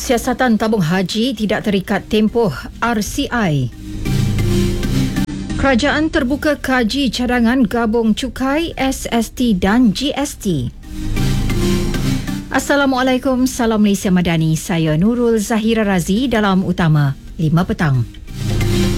Siasatan tabung haji tidak terikat tempoh RCI. Kerajaan terbuka kaji cadangan gabung cukai, SST dan GST. Assalamualaikum, salam Malaysia Madani. Saya Nurul Zahira Razi dalam Utama 5 petang.